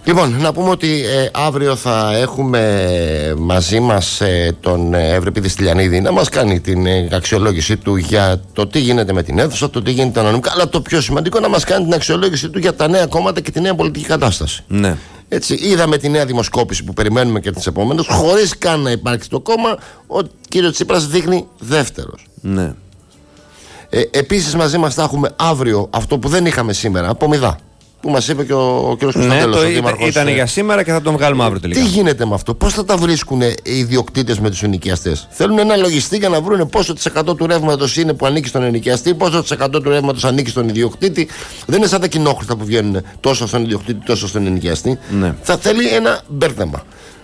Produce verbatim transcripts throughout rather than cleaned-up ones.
Λοιπόν, να πούμε ότι ε, αύριο θα έχουμε μαζί μας ε, τον Ευρυπίδη Στυλιανίδη να μας κάνει την ε, αξιολόγηση του για το τι γίνεται με την αίθουσα, το τι γίνεται ανωνυμικά, αλλά το πιο σημαντικό να μας κάνει την αξιολόγηση του για τα νέα κόμματα και τη νέα πολιτική κατάσταση. Ναι. Έτσι, είδαμε τη νέα δημοσκόπηση που περιμένουμε και τις επόμενες, χωρίς καν να υπάρξει το κόμμα, ο κύριος Τσίπρας δείχνει δεύτερος. Ναι. Ε, επίσης μαζί μας θα έχουμε αύριο αυτό που δεν είχαμε σήμερα, από Μηδά, που μας είπε και ο, ο κ. Κωνσταντέλος, ναι, ο Δήμαρχος. Ήταν για σήμερα και θα τον βγάλουμε αύριο τελικά. Τι γίνεται με αυτό, πώς θα τα βρίσκουν οι ιδιοκτήτες με τους ενοικιαστές? Θέλουν ένα λογιστή για να βρουν πόσο της εκατό του ρεύματος είναι που ανήκει στον ενοικιαστή, πόσο της εκατό του ρεύματος ανήκει στον ιδιοκτήτη. Δεν είναι σαν τα κοινόχρηστα που βγαίνουν τόσο στον ιδιοκτήτη, τόσο στον ενοικιαστή. Ναι. Θα θέλει ένα μπέρδεμα.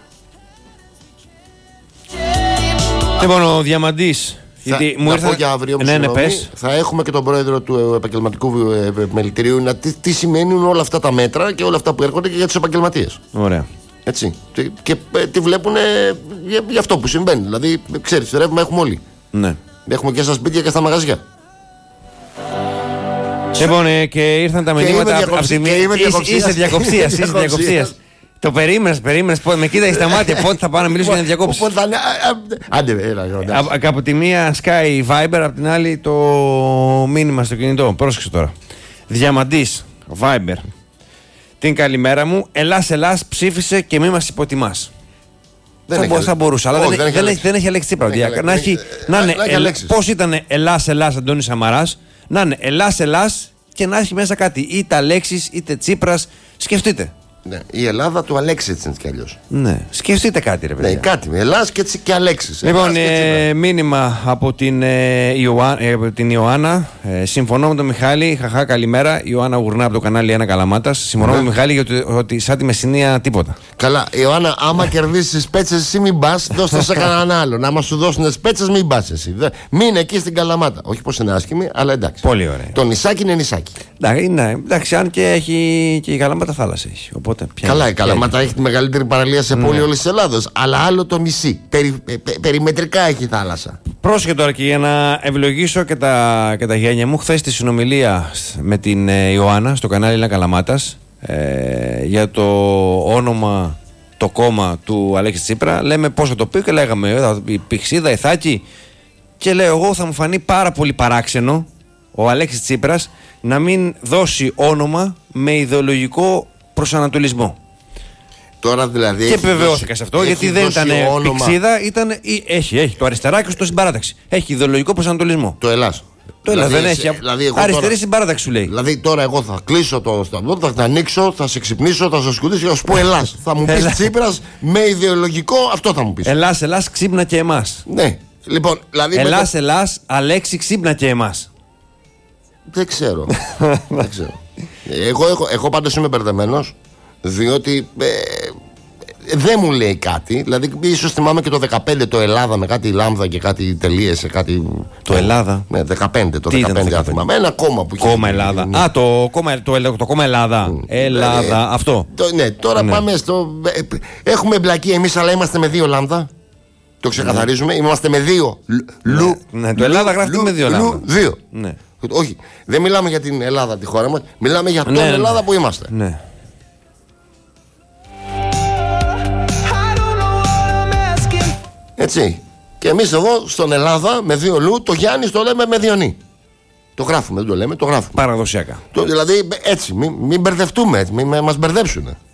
Λοιπόν, ο Διαμαντής. Θα, μου ήρθε... πω για αύριο, ναι, ναι, θα έχουμε και τον πρόεδρο του επαγγελματικού επιμελητηρίου να τι, τι σημαίνουν όλα αυτά τα μέτρα και όλα αυτά που έρχονται και για τους επαγγελματίες. Ωραία. Έτσι. Και, και τι βλέπουν για, για αυτό που συμβαίνει. Δηλαδή, ξέρεις, ρεύμα έχουμε όλοι. Ναι. Έχουμε και στα σπίτια και στα μαγαζιά. Λοιπόν, ε, και ήρθαν τα μηνύματα από τη μία. Είσαι διακοψίας. Είσαι διακοψίας. Το περίμενες, περίμενες, με κοίταγε στα μάτια. Πότε θα πάω να μιλήσω για να διακόψω. Άντε, έλα. Από τη μία Sky Viber, από την άλλη το μήνυμα στο κινητό. Πρόσεξε τώρα. Διαμαντής, Viber. Την καλημέρα μου. Ελλάς, Ελλάς, ψήφισε και μη μας υποτιμάς. Δεν θα, θα μπορούσα, αλλά όχι, δεν, δεν, έχει, δεν έχει αλέξει Τσίπρα. Να έχει. Να είναι. Πώς ήταν Ελλάς, Ελλάς, Αντώνης Σαμαράς. Να είναι Ελλάς, Ελλάς και να έχει μέσα κάτι. Είτε Αλέξης είτε Τσίπρας. Σκεφτείτε. Ναι, η Ελλάδα του Αλέξη έτσι κι αλλιώς. Ναι, σκεφτείτε κάτι, ρε παιδιά. Ναι, κάτι. Ελλάς και, και Αλέξης. Λοιπόν, ε, μήνυμα από την, ε, Ιωά, ε, από την Ιωάννα. Ε, συμφωνώ με τον Μιχάλη. Χαχά, καλημέρα. Η Ιωάννα Γουρνά από το κανάλι ένα Καλαμάτας. Συμφωνώ ναι. με τον Μιχάλη γιατί ότι σαν τη Μεσσηνία τίποτα. Καλά, Ιωάννα, άμα κερδίσεις τις πέτσες, εσύ μην πας, δώστε σε κανέναν άλλον. Άμα σου δώσουν τις πέτσες, μην πας εσύ. Μην εκεί στην Καλαμάτα. Όχι πως είναι άσχημη, αλλά εντάξει. Πολύ ωραία. Το νησάκι είναι νησάκι. Ναι, ναι, εντάξει, αν και έχει και η Καλαμάτα θάλασσα έχει. Οπότε, καλά, η Καλαμάτα έχει τη μεγαλύτερη παραλία σε πόλη ναι. όλης της Ελλάδος. Αλλά άλλο το νησί. Περι, πε, πε, περιμετρικά έχει θάλασσα. Πρόσεχε τώρα και για να ευλογήσω και τα, και τα γένια μου. Χθες στη συνομιλία με την ε, Ιωάννα στο κανάλι Ένα Καλαμάτας ε, για το όνομα, το κόμμα του Αλέξη Τσίπρα. Λέμε πώς θα το πει και λέγαμε η Πηξίδα, η Θάκη. Και λέω εγώ θα μου φανεί πάρα πολύ παράξενο ο Αλέξης Τσίπρας να μην δώσει όνομα με ιδεολογικό προσανατολισμό. Τώρα δηλαδή. Και επιβεβαιώθηκα σε αυτό γιατί δεν ήταν Πηξίδα, ήταν. Έχει, έχει το αριστεράκι στο συμπαράταξη. Έχει ιδεολογικό προσανατολισμό. Το Ελλάς. Το Ελλάς δηλαδή, δεν έχει. Δηλαδή, αριστερή τώρα, συμπαράταξη σου λέει. Δηλαδή τώρα εγώ θα κλείσω το σταυρό, θα την ανοίξω, θα σε ξυπνήσω, θα σε σκουτίσω και θα σου πω Ελλάς. Θα μου πει Τσίπρας με ιδεολογικό, αυτό θα μου πει. Ελλάς, Ελλάς, ξύπνα και εμάς. Ναι. Λοιπόν, δηλαδή. Ελλάς, το... Ελλάς, Αλέξη, ξύπνα και εμάς. Δεν ξέρω. δεν ξέρω. Εγώ, εγώ, εγώ πάντως είμαι μπερδεμένος, διότι ε, δεν μου λέει κάτι. Δηλαδή, ίσως θυμάμαι και το δεκαπέντε το Ελλάδα με κάτι λάμδα και κάτι τελείες σε κάτι. Το ε, Ελλάδα. Ναι, δεκαπέντε το δεκαπέντε, θυμάμαι. Ένα κόμμα που είχε. Κόμμα Ελλάδα. Ναι. Α, το κόμμα, το, το κόμμα Ελλάδα. Mm. Ελλάδα, ε, αυτό. Το, ναι, τώρα ναι. πάμε στο. Ε, έχουμε εμπλακεί εμείς, αλλά είμαστε με δύο λάμδα. Το ξεκαθαρίζουμε. Ναι. Είμαστε με δύο. Λου. Ναι, το Ελλάδα γράφει με δύο λάμδα. Δύο. Ναι. Όχι, δεν μιλάμε για την Ελλάδα, τη χώρα μας. Μιλάμε για ναι, τον ναι. Ελλάδα που είμαστε. Ναι. Έτσι. Και εμείς εδώ στον Ελλάδα με δύο λου, το Γιάννη το λέμε με δύο νι. Το γράφουμε, δεν το λέμε, το γράφουμε. Παραδοσιακά. Το, δηλαδή έτσι, μην, μην μπερδευτούμε, μην μας μπερδέψουν.